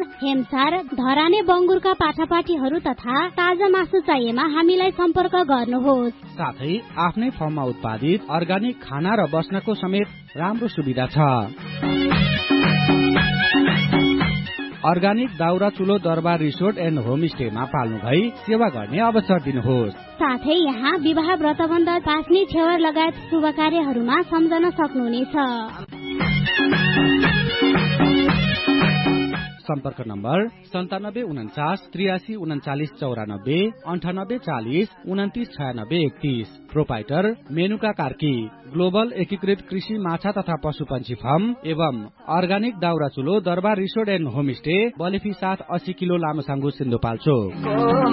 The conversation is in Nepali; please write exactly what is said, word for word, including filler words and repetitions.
हेमसार धराने बङ्गुरका पाठापाठीहरू तथा ताजा मासु चाहिएमा हामीलाई सम्पर्क गर्नुहोस्। साथै आफ्नै फर्ममा उत्पादित अर्गानिक खाना र बस्नको समेत राम्रो सुविधा छ। अर्गानिक दाउरा चुलो दरबार रिसोर्ट एन्ड होमस्टेमा पाल्नु भई सेवा गर्ने अवसर दिनुहोस्। साथै यहाँ विवाह व्रतबन्ध पास्ने छेवर लगायत शुभ कार्यहरूमा सम्झन सक्नुहुनेछ। सम्पर्क नम्बर सन्तानब्बे उन्चास त्रियासी उन्चालिस चौरानब्बे अन्ठानब्बे चालिस उन्तिस छयानब्बे एकतिस। प्रोपाइटर मेनुका कार्की, ग्लोबल एकीकृत कृषि माछा तथा पशुपन्छी फार्म एवं अर्गानिक दाउरा चुलो दरबार रिसोर्ट एन्ड होमस्टे बलेफी साथ अस्सी किलो लामसाङ्गु सिन्धुपाल्चोक।